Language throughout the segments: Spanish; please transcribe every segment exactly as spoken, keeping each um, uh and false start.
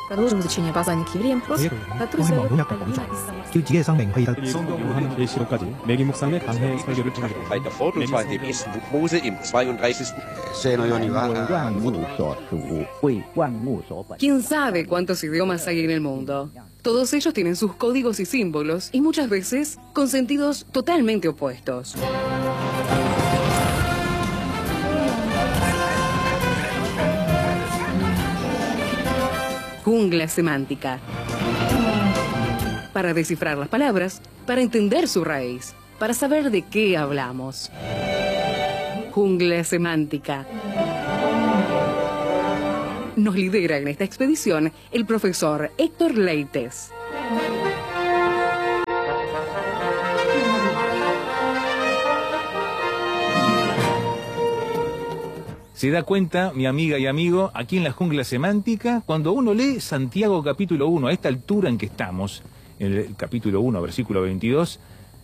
Продолжим изучение послания к евреям. 거의 뭐 농약과 거기죠. 그 지혜상 맹회의가 성경으로 계시록까지 매기 목사님의 강해 설교를 통해서 Bei der Vortrittsweise im ersten Buch Mose im zweiunddreißigsten ¿Quién sabe cuántos idiomas hay en el mundo? Todos ellos tienen sus códigos y símbolos, y muchas veces con sentidos totalmente opuestos. Jungla semántica. Para descifrar las palabras, para entender su raíz, para saber de qué hablamos. Jungla semántica. Nos lidera en esta expedición el profesor Héctor Leites. Se da cuenta, mi amiga y amigo, aquí en la jungla semántica, cuando uno lee Santiago capítulo uno, a esta altura en que estamos, en el capítulo uno, versículo veintidós,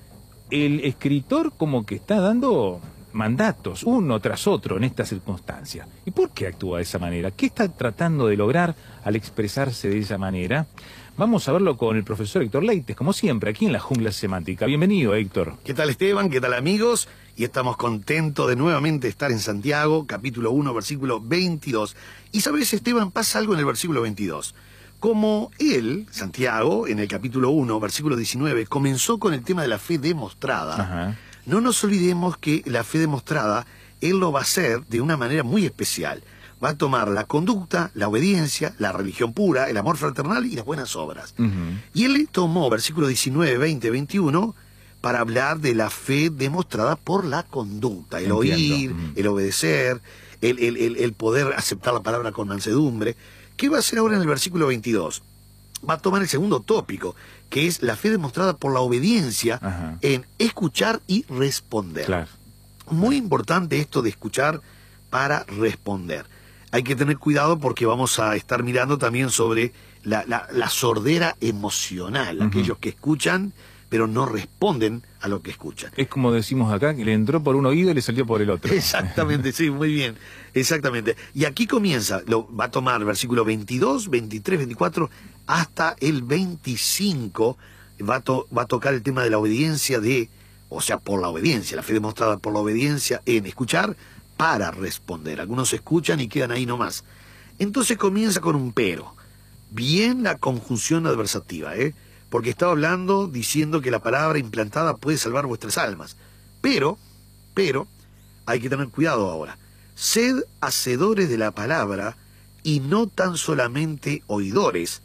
el escritor como que está dando mandatos, uno tras otro, en esta circunstancia. ¿Y por qué actúa de esa manera? ¿Qué está tratando de lograr al expresarse de esa manera? Vamos a verlo con el profesor Héctor Leites, como siempre, aquí en la jungla semántica. Bienvenido, Héctor. ¿Qué tal, Esteban? ¿Qué tal, amigos? Y estamos contentos de nuevamente estar en Santiago, capítulo uno, versículo veintidós. Y sabes, Esteban, pasa algo en el versículo veintidós. Como él, Santiago, en el capítulo uno, versículo diecinueve, comenzó con el tema de la fe demostrada, Ajá. no nos olvidemos que la fe demostrada, él lo va a hacer de una manera muy especial. Va a tomar la conducta, la obediencia, la religión pura, el amor fraternal y las buenas obras. Uh-huh. Y él tomó versículos diecinueve, veinte, veintiuno para hablar de la fe demostrada por la conducta, el Entiendo. oír, uh-huh. el obedecer, el, el, el, el poder aceptar la palabra con mansedumbre. ¿Qué va a hacer ahora en el versículo veintidós? Va a tomar el segundo tópico, que es la fe demostrada por la obediencia uh-huh. en escuchar y responder. Claro. Muy importante esto de escuchar para responder. Hay que tener cuidado porque vamos a estar mirando también sobre la, la, la sordera emocional, uh-huh. aquellos que escuchan pero no responden a lo que escuchan. Es como decimos acá, que le entró por un oído y le salió por el otro. Exactamente, sí, muy bien, exactamente. Y aquí comienza, lo, va a tomar versículo veintidós, veintitrés, veinticuatro, hasta el veinticinco, va a, to, va a tocar el tema de la obediencia de, o sea, por la obediencia, la fe demostrada por la obediencia en escuchar, para responder. Algunos escuchan y quedan ahí nomás. Entonces comienza con un pero. Bien la conjunción adversativa, ¿eh? Porque estaba hablando, diciendo que la palabra implantada puede salvar vuestras almas. Pero, pero, hay que tener cuidado ahora. Sed hacedores de la palabra y no tan solamente oidores,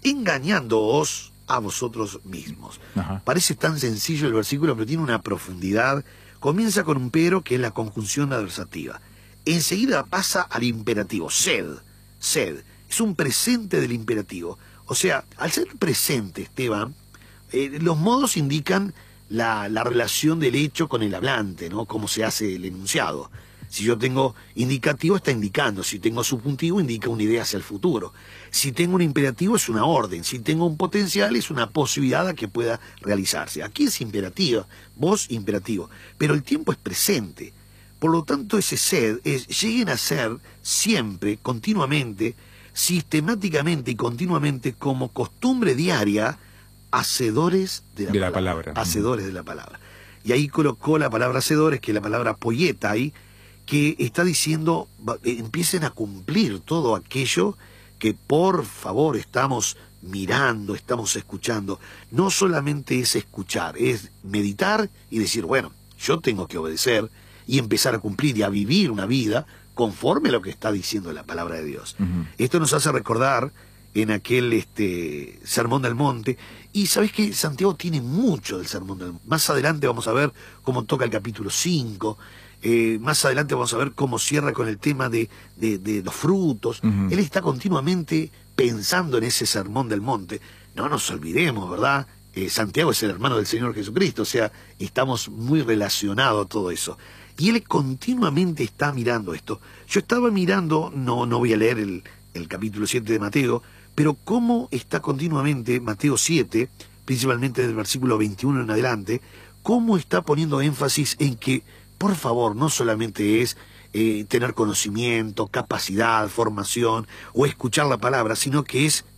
engañándoos a vosotros mismos. Ajá. Parece tan sencillo el versículo, pero tiene una profundidad. Comienza con un pero, que es la conjunción adversativa. Enseguida pasa al imperativo, sed, sed. Es un presente del imperativo. O sea, al ser presente, Esteban, eh, los modos indican la, la relación del hecho con el hablante, ¿no? Cómo se hace el enunciado. Si yo tengo indicativo, está indicando. Si tengo subjuntivo, indica una idea hacia el futuro. Si tengo un imperativo, es una orden. Si tengo un potencial, es una posibilidad a que pueda realizarse. Aquí es imperativo, voz imperativo. Pero el tiempo es presente. Por lo tanto, ese sed es, lleguen a ser siempre, continuamente, sistemáticamente y continuamente, como costumbre diaria, hacedores de la, de palabra, la palabra. Hacedores de la palabra. Y ahí colocó la palabra hacedores, que es la palabra poietai, que está diciendo, empiecen a cumplir todo aquello que por favor estamos mirando, estamos escuchando. No solamente es escuchar, es meditar y decir, bueno, yo tengo que obedecer y empezar a cumplir y a vivir una vida conforme a lo que está diciendo la palabra de Dios. Uh-huh. Esto nos hace recordar en aquel este, Sermón del Monte, y sabés que Santiago tiene mucho del Sermón del Monte. Más adelante vamos a ver cómo toca el capítulo cinco, eh, más adelante vamos a ver cómo cierra con el tema de, de, de los frutos. Uh-huh. Él está continuamente pensando en ese Sermón del Monte. No nos olvidemos, ¿verdad? Eh, Santiago es el hermano del Señor Jesucristo, o sea, estamos muy relacionados a todo eso. Y él continuamente está mirando esto. Yo estaba mirando, no, no voy a leer el, el capítulo siete de Mateo, pero cómo está continuamente Mateo siete, principalmente del versículo veintiuno en adelante, cómo está poniendo énfasis en que, por favor, no solamente es eh, tener conocimiento, capacidad, formación, o escuchar la palabra, sino que es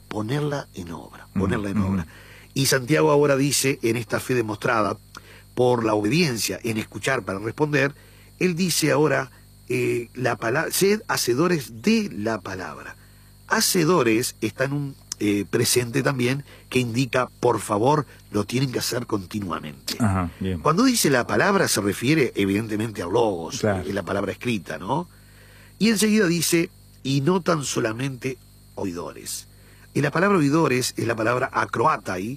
ponerla en obra, ponerla en obra. Y Santiago ahora dice, en esta fe demostrada por la obediencia, en escuchar para responder, él dice ahora, eh, la palabra, sed hacedores de la palabra. Hacedores está en un eh, presente también que indica, por favor, lo tienen que hacer continuamente. Ajá, bien. Cuando dice la palabra se refiere evidentemente a logos, Claro. es la palabra escrita, ¿no? Y enseguida dice, y no tan solamente oidores. Y la palabra oidores es la palabra acroatai,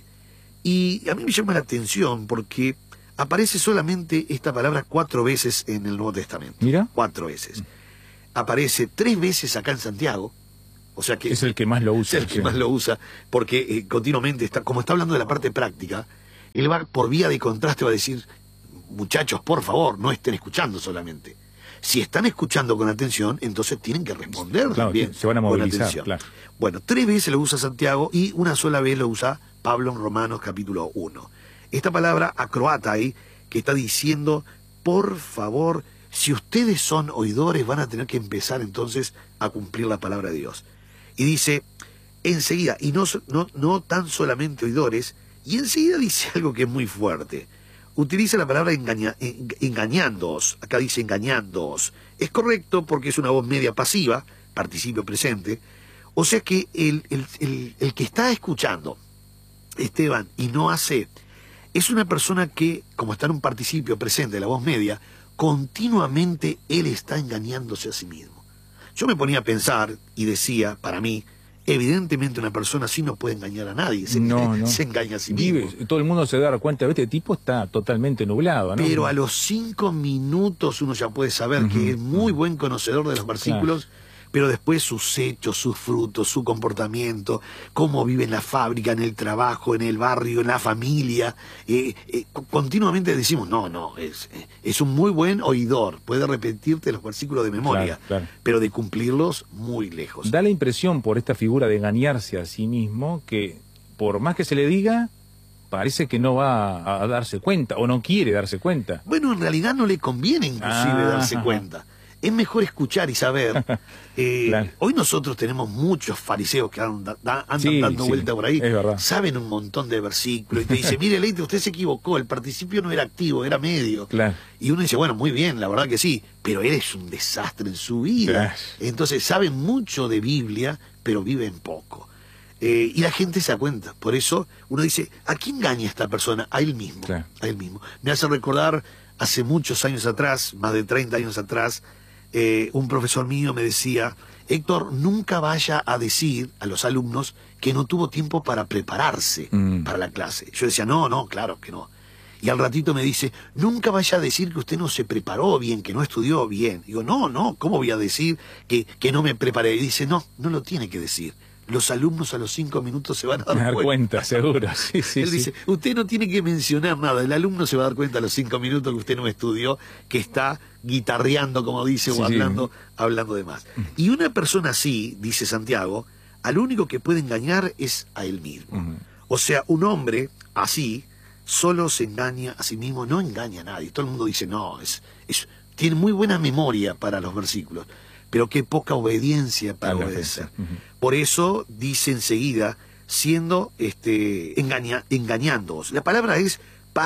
y a mí me llama la atención porque aparece solamente esta palabra cuatro veces en el Nuevo Testamento. Mira. Cuatro veces. Aparece tres veces acá en Santiago, o sea que Es el que más lo usa. es el que sí. más lo usa, porque eh, continuamente está, como está hablando de la parte práctica, él va por vía de contraste, va a decir, muchachos, por favor, no estén escuchando solamente. Si están escuchando con atención, entonces tienen que responder Claro, también se van a con movilizar, atención. claro. Bueno, tres veces lo usa Santiago y una sola vez lo usa Pablo en Romanos capítulo uno. Esta palabra acroatai, que está diciendo, por favor, si ustedes son oidores, van a tener que empezar entonces a cumplir la palabra de Dios. Y dice, enseguida, y no, no, no tan solamente oidores, y enseguida dice algo que es muy fuerte. Utiliza la palabra engaña, en, engañándoos, acá dice engañándoos. Es correcto porque es una voz media pasiva, participio presente, o sea que el, el, el, el que está escuchando, Esteban, y no hace, es una persona que, como está en un participio presente, la voz media, continuamente él está engañándose a sí mismo. Yo me ponía a pensar y decía, para mí, evidentemente una persona así no puede engañar a nadie, se, No, no. se engaña a sí Vive, mismo. todo el mundo se da cuenta, este tipo está totalmente nublado, ¿no? Pero a los cinco minutos uno ya puede saber que es muy buen conocedor de los versículos, pero después sus hechos, sus frutos, su comportamiento, cómo vive en la fábrica, en el trabajo, en el barrio, en la familia. Eh, eh, continuamente decimos, no, no, es, es un muy buen oidor, puede repetirte los versículos de memoria, Claro, claro. pero de cumplirlos muy lejos. Da la impresión por esta figura de engañarse a sí mismo que por más que se le diga, parece que no va a, a darse cuenta o no quiere darse cuenta. Bueno, en realidad no le conviene inclusive Ah, darse ajá. cuenta. Es mejor escuchar y saber. Eh, Claro. Hoy nosotros tenemos muchos fariseos que andan, da- andan Sí, dando sí, vuelta por ahí. es verdad. Saben un montón de versículos y te dice, mire, Leite, usted se equivocó, el participio no era activo, era medio. Claro. Y uno dice, bueno, muy bien, la verdad que sí, pero él es un desastre en su vida. Claro. Entonces saben mucho de Biblia, pero viven poco. Eh, y la gente se da cuenta. Por eso uno dice, ¿a quién engaña esta persona? A él mismo. Claro. A él mismo. Me hace recordar, hace muchos años atrás, más de treinta años atrás, eh, un profesor mío me decía, Héctor, nunca vaya a decir a los alumnos que no tuvo tiempo para prepararse Mm. para la clase. Yo decía, no, no, claro que no. Y al ratito me dice, nunca vaya a decir que usted no se preparó bien, que no estudió bien. Digo, no, no, ¿cómo voy a decir que, que no me preparé? Y dice, no, no lo tiene que decir. Los alumnos a los cinco minutos se van a dar, Me dar cuenta. cuenta, seguro. Sí, sí, Él sí. dice, usted no tiene que mencionar nada, el alumno se va a dar cuenta a los cinco minutos que usted no estudió, que está guitarreando, como dice, Sí, o sí. hablando, hablando de más. Y una persona así, dice Santiago, al único que puede engañar es a él mismo. Ujú. O sea, un hombre así solo se engaña a sí mismo, no engaña a nadie. Todo el mundo dice, no, es, es, tiene muy buena memoria para los versículos, pero qué poca obediencia para A la obedecer. fe. Ujú. Por eso dice enseguida, siendo este engaña, engañándoos. La palabra es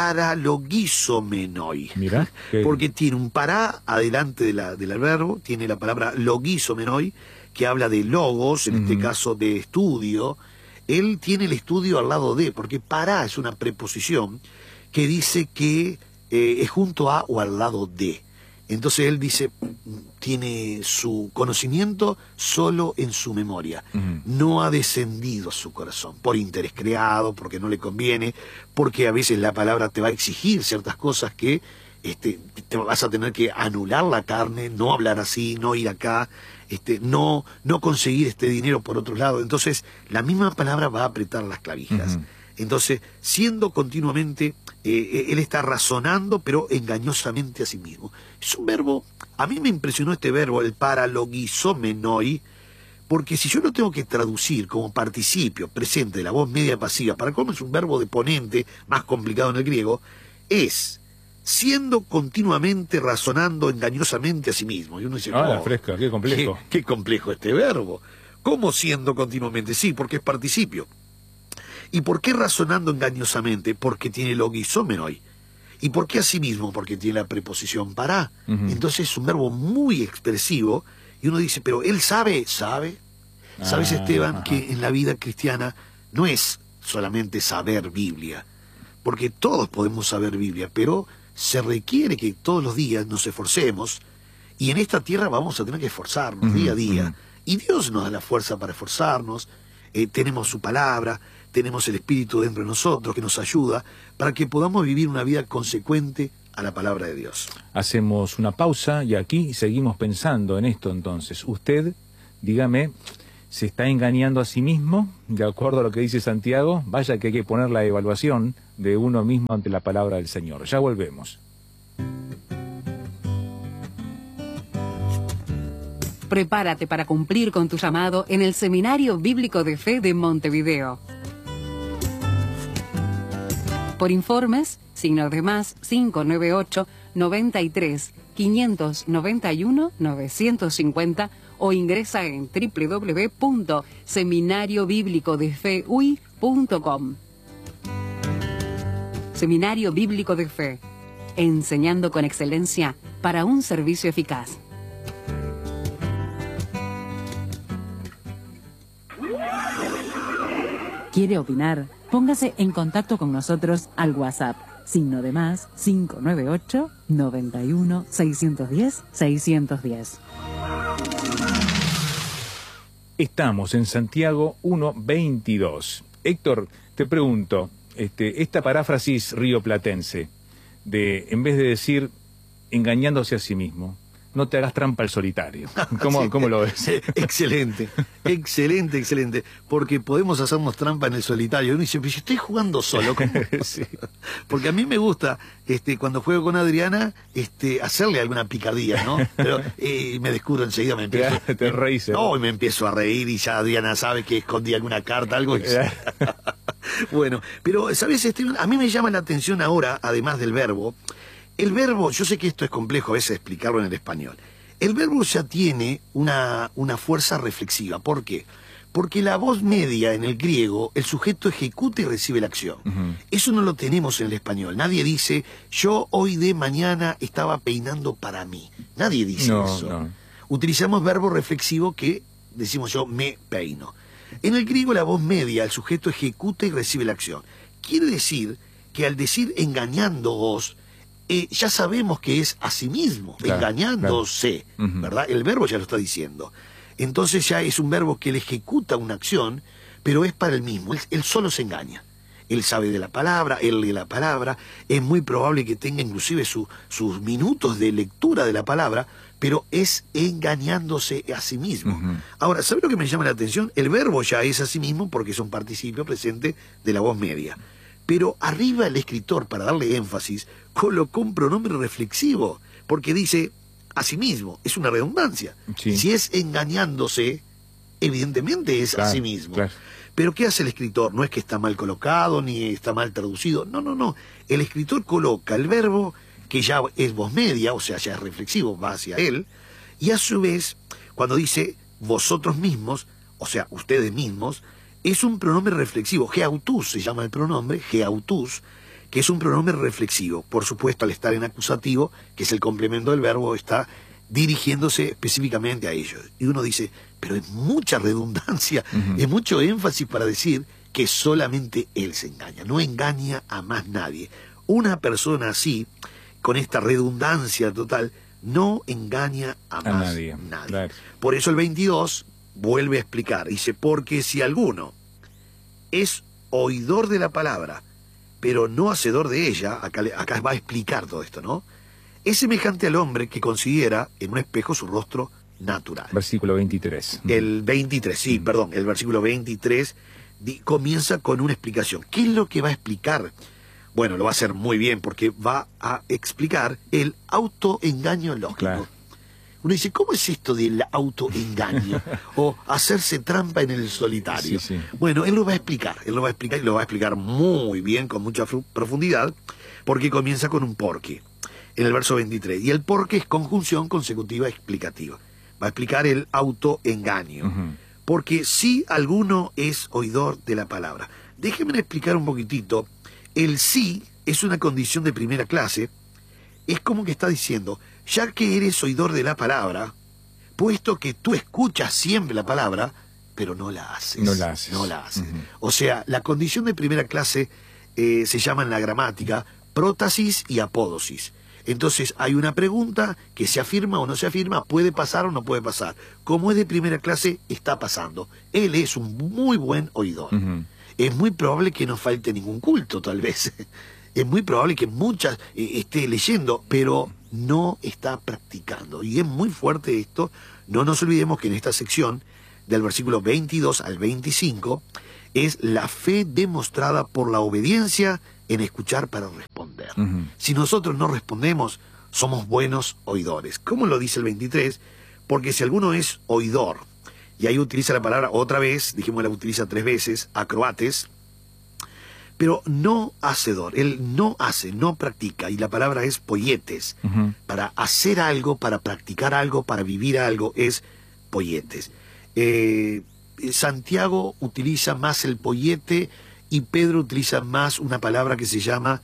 paralogizomenoi. Mirá, qué- Porque tiene un para adelante de la, del verbo, tiene la palabra logizomenoi, que habla de logos, en este Ujú. caso de estudio. Él tiene el estudio al lado de, porque para es una preposición que dice que eh, es junto a o al lado de. Entonces él dice, tiene su conocimiento solo en su memoria. Ujú. No ha descendido a su corazón, por interés creado, porque no le conviene, porque a veces la palabra te va a exigir ciertas cosas que este, te vas a tener que anular la carne, no hablar así, no ir acá, este, no, no conseguir este dinero por otro lado. Entonces la misma palabra va a apretar las clavijas. Ujú. Entonces, siendo continuamente, eh, él está razonando, pero engañosamente a sí mismo. Es un verbo, a mí me impresionó este verbo, el paralogizomenoi, porque si yo lo tengo que traducir como participio presente de la voz media pasiva, para cómo es un verbo de ponente, más complicado en el griego, es siendo continuamente razonando engañosamente a sí mismo. Y uno dice, Ah, la "Oh, fresca, qué complejo". Qué, qué complejo este verbo. ¿Cómo siendo continuamente? Sí, porque es participio. ¿Y por qué razonando engañosamente? Porque tiene logisómenoi. ¿Y por qué asimismo? Porque tiene la preposición para. Uh-huh. Entonces es un verbo muy expresivo y uno dice, pero él sabe, sabe. Ah, ¿Sabes, Esteban, ajá. que en la vida cristiana no es solamente saber Biblia? Porque todos podemos saber Biblia, pero se requiere que todos los días nos esforcemos y en esta tierra vamos a tener que esforzarnos uh-huh, día a día. Uh-huh. Y Dios nos da la fuerza para esforzarnos, eh, tenemos su palabra, tenemos el Espíritu dentro de nosotros que nos ayuda para que podamos vivir una vida consecuente a la palabra de Dios. Hacemos una pausa y aquí seguimos pensando en esto entonces. Usted, dígame, ¿se está engañando a sí mismo? De acuerdo a lo que dice Santiago, vaya que hay que poner la evaluación de uno mismo ante la palabra del Señor. Ya volvemos. Prepárate para cumplir con tu llamado en el Seminario Bíblico de Fe de Montevideo. Por informes, signo de más cinco nueve ocho, noventa y tres, quinientos noventa y uno, novecientos cincuenta o ingresa en doble u doble u doble u punto seminario bíblico de fe u i punto com. Seminario Bíblico de Fe, enseñando con excelencia para un servicio eficaz. ¿Quiere opinar? Póngase en contacto con nosotros al WhatsApp, signo de más cinco nueve ocho, noventa y uno, seiscientos diez, seiscientos diez. Estamos en Santiago uno veintidós. Héctor, te pregunto, este, esta paráfrasis rioplatense, de en vez de decir engañándose a sí mismo, no te hagas trampa al solitario. ¿Cómo, sí, ¿cómo lo ves? Excelente, excelente, excelente. Porque podemos hacernos trampa en el solitario. Uno dice, pero yo estoy jugando solo. ¿Cómo? Sí. Porque a mí me gusta, este, cuando juego con Adriana, este, hacerle alguna picardía, ¿no? Pero eh, me descubro enseguida, me empiezo... Te, te reís. No, y me empiezo a reír y ya Adriana sabe que escondí alguna carta, algo. Y... Bueno, pero, ¿sabes? Este, a mí me llama la atención ahora, además del verbo... El verbo, yo sé que esto es complejo a veces explicarlo en el español. El verbo ya tiene una, una fuerza reflexiva. ¿Por qué? Porque la voz media en el griego, el sujeto ejecuta y recibe la acción. Uh-huh. Eso no lo tenemos en el español. Nadie dice, yo hoy de mañana estaba peinando para mí. Nadie dice no, eso. No. Utilizamos verbo reflexivo que decimos yo me peino. En el griego la voz media, el sujeto ejecuta y recibe la acción. Quiere decir que al decir engañándoos, Eh, ya sabemos que es a sí mismo, claro, engañándose, claro. Uh-huh. ¿verdad? El verbo ya lo está diciendo. Entonces ya es un verbo que él ejecuta una acción, pero es para él mismo, él, él solo se engaña. Él sabe de la palabra, él lee la palabra, es muy probable que tenga inclusive su, sus minutos de lectura de la palabra, pero es engañándose a sí mismo. Uh-huh. Ahora, ¿sabe lo que me llama la atención? El verbo ya es a sí mismo porque es un participio presente de la voz media. Pero arriba el escritor, para darle énfasis, colocó un pronombre reflexivo, porque dice a sí mismo, es una redundancia. Sí. Si es engañándose, evidentemente es claro, a sí mismo. Claro. Pero ¿qué hace el escritor? No es que está mal colocado, ni está mal traducido, no, no, no. El escritor coloca el verbo, que ya es voz media, o sea, ya es reflexivo, va hacia él, y a su vez, cuando dice vosotros mismos, o sea, ustedes mismos, es un pronombre reflexivo. Geautus se llama el pronombre, geautus, que es un pronombre reflexivo. Por supuesto, al estar en acusativo, que es el complemento del verbo, está dirigiéndose específicamente a ellos. Y uno dice, pero es mucha redundancia, uh-huh. es mucho énfasis para decir que solamente él se engaña, no engaña a más nadie. Una persona así, con esta redundancia total, no engaña a, a más nadie. nadie. Claro. Por eso el veintidós vuelve a explicar, dice, porque si alguno es oidor de la palabra, pero no hacedor de ella, acá, acá va a explicar todo esto, ¿no? Es semejante al hombre que considera en un espejo su rostro natural. Versículo veintitrés. El veintitrés, sí, mm. perdón, el versículo veintitrés di, comienza con una explicación. ¿Qué es lo que va a explicar? Bueno, lo va a hacer muy bien porque va a explicar el autoengaño lógico. Claro. Uno dice, ¿cómo es esto del autoengaño? O hacerse trampa en el solitario. Sí, sí. Bueno, él lo va a explicar, él lo va a explicar y lo va a explicar muy bien, con mucha profundidad, porque comienza con un porque, en el verso veintitrés. Y el porque es conjunción consecutiva explicativa. Va a explicar el autoengaño. Uh-huh. porque si alguno es oidor de la palabra. Déjenme explicar un poquitito. El sí es una condición de primera clase. Es como que está diciendo, ya que eres oidor de la palabra, puesto que tú escuchas siempre la palabra, pero no la haces. No la haces. No la haces. Uh-huh. O sea, la condición de primera clase eh, se llama en la gramática prótasis y apódosis. Entonces hay una pregunta que se afirma o no se afirma, puede pasar o no puede pasar. Como es de primera clase, está pasando. Él es un muy buen oidor. Uh-huh. Es muy probable que no falte ningún culto, tal vez. Es muy probable que muchas eh, esté leyendo, pero no está practicando. Y es muy fuerte esto. No nos olvidemos que en esta sección, del versículo veintidós al veinticinco, es la fe demostrada por la obediencia en escuchar para responder. Uh-huh. Si nosotros no respondemos, somos buenos oidores. ¿Cómo lo dice el veintitrés? Porque si alguno es oidor, y ahí utiliza la palabra otra vez, dijimos la utiliza tres veces, acroates, pero no hacedor. Él no hace, no practica, y la palabra es poietes. Uh-huh. Para hacer algo, para practicar algo, para vivir algo, es poietes. Eh, Santiago utiliza más el poiete y Pedro utiliza más una palabra que se llama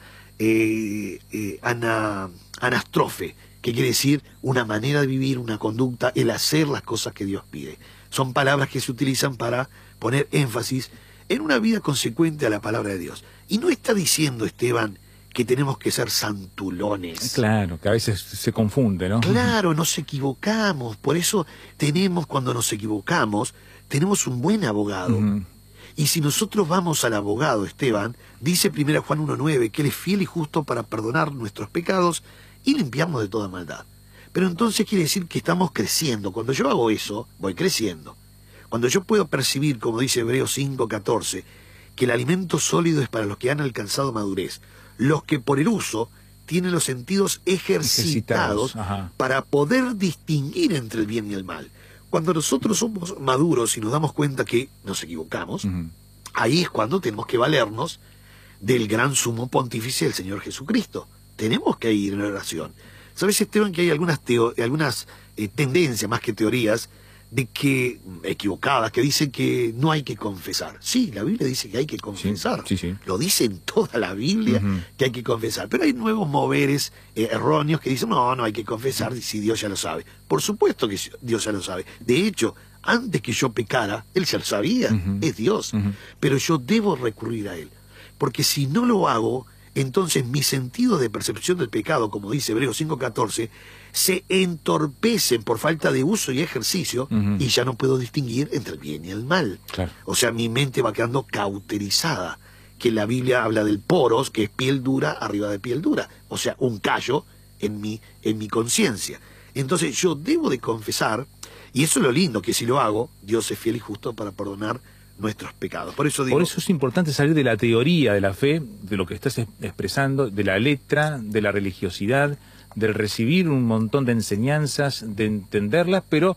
eh, eh, ana, anastrofe, que quiere decir una manera de vivir, una conducta, el hacer las cosas que Dios pide. Son palabras que se utilizan para poner énfasis en una vida consecuente a la palabra de Dios. Y no está diciendo, Esteban, que tenemos que ser santulones. Claro, que a veces se confunde, ¿no? Claro, nos equivocamos. Por eso tenemos, cuando nos equivocamos, tenemos un buen abogado. Uh-huh. Y si nosotros vamos al abogado, Esteban, dice primera Juan uno nueve, que Él es fiel y justo para perdonar nuestros pecados y limpiarnos de toda maldad. Pero entonces quiere decir que estamos creciendo. Cuando yo hago eso, voy creciendo. Cuando yo puedo percibir, como dice Hebreos cinco catorce, que el alimento sólido es para los que han alcanzado madurez, los que por el uso tienen los sentidos ejercitados, ejercitados para poder distinguir entre el bien y el mal. Cuando nosotros somos maduros y nos damos cuenta que nos equivocamos, uh-huh. ahí es cuando tenemos que valernos del gran sumo pontífice del Señor Jesucristo. Tenemos que ir en oración. ¿Sabes, Esteban, que hay algunas, teo algunas eh, tendencias, más que teorías, de que, equivocadas, que dicen que no hay que confesar? Sí, la Biblia dice que hay que confesar. Sí, sí, sí. Lo dice en toda la Biblia, Uh-huh. que hay que confesar. Pero hay nuevos moveres eh, erróneos que dicen, no, no hay que confesar si Dios ya lo sabe. Por supuesto que Dios ya lo sabe. De hecho, antes que yo pecara, Él ya lo sabía. Uh-huh. Es Dios. Uh-huh. Pero yo debo recurrir a Él. Porque si no lo hago, entonces mi sentido de percepción del pecado, como dice Hebreos cinco catorce, se entorpecen por falta de uso y ejercicio, uh-huh. y ya no puedo distinguir entre el bien y el mal. Claro. O sea, mi mente va quedando cauterizada, que la Biblia habla del poros, que es piel dura arriba de piel dura, o sea, un callo en mi, en mi conciencia. Entonces yo debo de confesar, y eso es lo lindo, que si lo hago, Dios es fiel y justo para perdonar nuestros pecados. Por eso digo... Por eso es importante salir de la teoría de la fe, de lo que estás expresando, de la letra, de la religiosidad, del recibir un montón de enseñanzas, de entenderlas, pero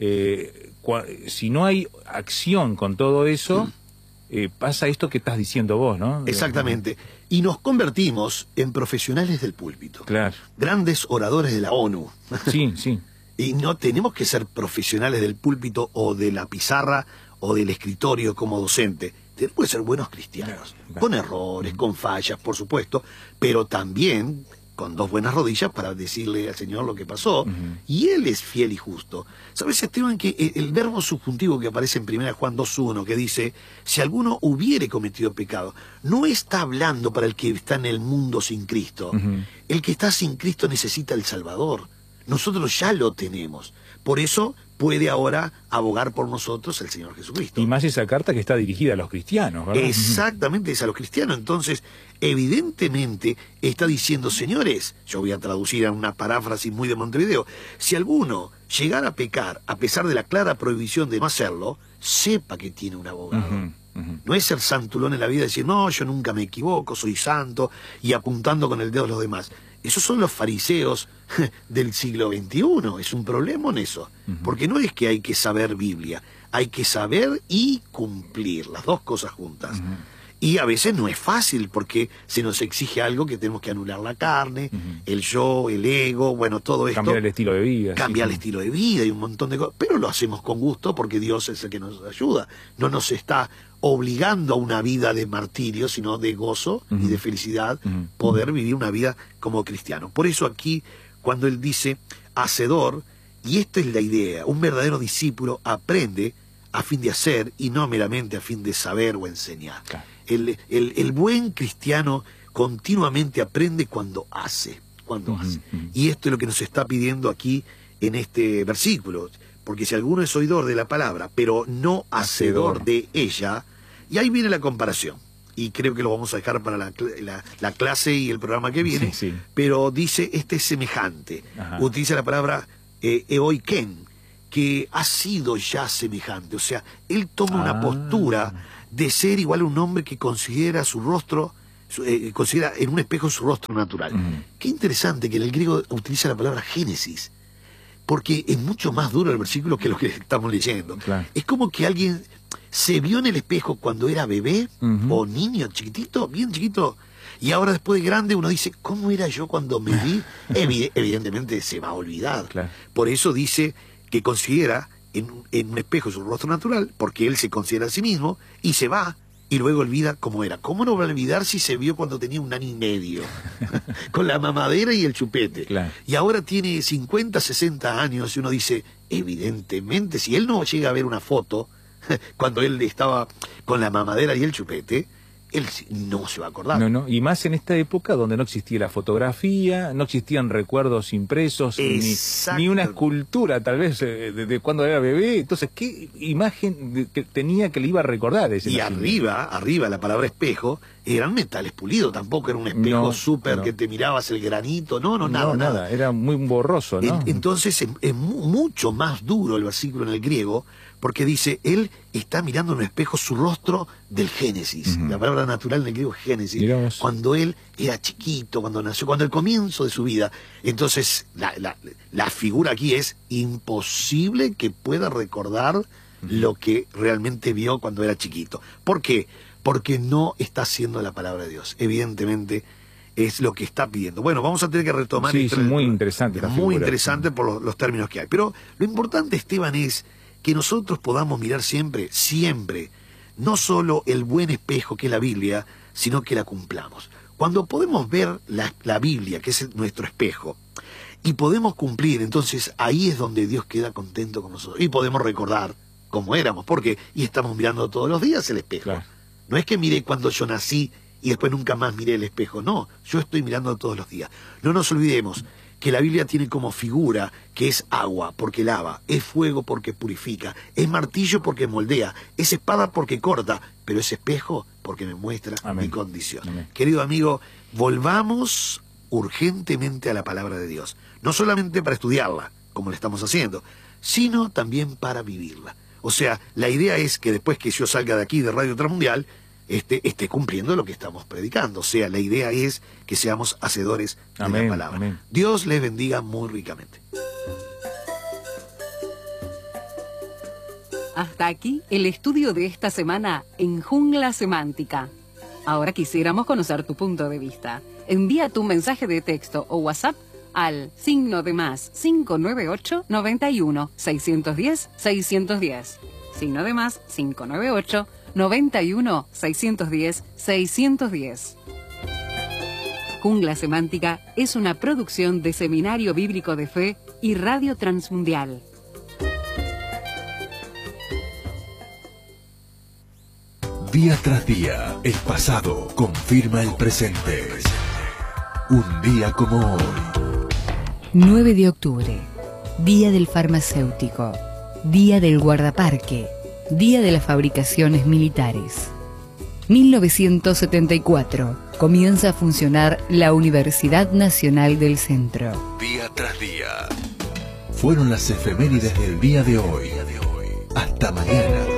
eh, si no hay acción con todo eso, eh, pasa esto que estás diciendo vos, ¿no? Exactamente. Y nos convertimos en profesionales del púlpito. Claro. Grandes oradores de la ONU. Sí, sí. Y no tenemos que ser profesionales del púlpito o de la pizarra o del escritorio como docente. Tenemos que ser buenos cristianos, Claro. con errores, con fallas, por supuesto, pero también con dos buenas rodillas para decirle al Señor lo que pasó, Uh-huh. y Él es fiel y justo. ¿Sabes, Esteban, que el, el verbo subjuntivo que aparece en primera Juan dos uno, que dice, si alguno hubiere cometido pecado, no está hablando para el que está en el mundo sin Cristo. Uh-huh. El que está sin Cristo necesita el Salvador. Nosotros ya lo tenemos. Por eso puede ahora abogar por nosotros el Señor Jesucristo. Y más esa carta que está dirigida a los cristianos, ¿verdad? Exactamente, es a los cristianos. Entonces, evidentemente, está diciendo, señores, yo voy a traducir en una paráfrasis muy de Montevideo, si alguno llegara a pecar, a pesar de la clara prohibición de no hacerlo, sepa que tiene un abogado. Uh-huh, uh-huh. No es ser santulón en la vida y decir, no, yo nunca me equivoco, soy santo, y apuntando con el dedo a los demás. Esos son los fariseos del siglo veintiuno. Es un problema en eso. Uh-huh. Porque no es que hay que saber Biblia, hay que saber y cumplir, las dos cosas juntas. Uh-huh. Y a veces no es fácil porque se nos exige algo que tenemos que anular la carne, uh-huh. el yo, el ego, bueno, todo esto. Cambiar el estilo de vida. Cambiar sí, el estilo de vida y un montón de cosas. Pero lo hacemos con gusto porque Dios es el que nos ayuda. No nos está obligando a una vida de martirio, sino de gozo uh-huh. y de felicidad, uh-huh. poder vivir una vida como cristiano. Por eso aquí, cuando él dice hacedor, y esta es la idea, un verdadero discípulo aprende a fin de hacer y no meramente a fin de saber o enseñar. Claro. El, el, el buen cristiano continuamente aprende cuando hace, cuando uh-huh, hace. Uh-huh. Y esto es lo que nos está pidiendo aquí en este versículo. Porque si alguno es oidor de la palabra, pero no hacedor, hacedor. de ella, y ahí viene la comparación. Y creo que lo vamos a dejar para la, la, la clase y el programa que viene. Sí, sí. Pero dice, este es semejante. Ajá. Utiliza la palabra eh, eoiken, que ha sido ya semejante. O sea, él toma ah. una postura de ser igual a un hombre que considera su rostro, su, eh, considera en un espejo su rostro natural. Uh-huh. Qué interesante que en el griego utiliza la palabra génesis, porque es mucho más duro el versículo que lo que estamos leyendo. Claro. Es como que alguien se vio en el espejo cuando era bebé uh-huh. o niño, chiquitito, bien chiquito, y ahora después de grande uno dice, ¿cómo era yo cuando me vi? Evi- evidentemente se va a olvidar. Claro. Por eso dice que considera en, en un espejo su rostro natural, porque él se considera a sí mismo, y se va, y luego olvida cómo era. ¿Cómo no va a olvidar si se vio cuando tenía un año y medio? Con la mamadera y el chupete. Claro. Y ahora tiene cincuenta, sesenta años, y uno dice, evidentemente, si él no llega a ver una foto, cuando él estaba con la mamadera y el chupete, él no se va a acordar. No, no, y más en esta época donde no existía la fotografía, no existían recuerdos impresos, ni, ni una escultura tal vez de, de cuando era bebé. Entonces, ¿qué imagen de, que tenía que le iba a recordar ese Y arriba, arriba la palabra espejo, eran metales pulidos, tampoco era un espejo no, súper no. que te mirabas el granito, no, no, nada, no, nada. nada. Era muy borroso, ¿no? Entonces es, es mucho más duro el versículo en el griego, porque dice, él está mirando en un espejo su rostro del Génesis. Uh-huh. La palabra natural en el griego es Génesis. Miramos. Cuando él era chiquito, cuando nació, cuando el comienzo de su vida. Entonces, la, la, la figura aquí es imposible que pueda recordar uh-huh. lo que realmente vio cuando era chiquito. ¿Por qué? Porque no está haciendo la palabra de Dios. Evidentemente, es lo que está pidiendo. Bueno, vamos a tener que retomar... Sí, es muy interesante. Muy figura. interesante por los, los términos que hay. Pero lo importante, Esteban, es que nosotros podamos mirar siempre, siempre, no solo el buen espejo que es la Biblia, sino que la cumplamos. Cuando podemos ver la, la Biblia, que es nuestro espejo, y podemos cumplir, entonces ahí es donde Dios queda contento con nosotros. Y podemos recordar cómo éramos, porque y estamos mirando todos los días el espejo. Claro. No es que miré cuando yo nací y después nunca más miré el espejo, no, yo estoy mirando todos los días. No nos olvidemos que la Biblia tiene como figura que es agua porque lava, es fuego porque purifica, es martillo porque moldea, es espada porque corta, pero es espejo porque me muestra Amén. mi condición. Amén. Querido amigo, volvamos urgentemente a la palabra de Dios, no solamente para estudiarla, como lo estamos haciendo, sino también para vivirla. O sea, la idea es que después que yo salga de aquí de Radio Transmundial, Esté, esté cumpliendo lo que estamos predicando. O sea, la idea es que seamos hacedores amén, de la palabra. Amén. Dios les bendiga muy ricamente. Hasta aquí el estudio de esta semana en Jungla Semántica. Ahora quisiéramos conocer tu punto de vista. Envía tu mensaje de texto o WhatsApp al signo de más cinco nueve ocho, noventa y uno, seiscientos diez, seiscientos diez. Signo de más cinco nueve ocho, noventa y uno, seiscientos diez, seiscientos diez. Jungla Semántica es una producción de Seminario Bíblico de Fe y Radio Transmundial. Día tras día, el pasado confirma el presente. Un día como hoy. nueve de octubre, Día del Farmacéutico, Día del Guardaparque, Día de las Fabricaciones Militares. mil novecientos setenta y cuatro. Comienza a funcionar la Universidad Nacional del Centro. Día tras día. Fueron las efemérides del día de hoy. Hasta mañana.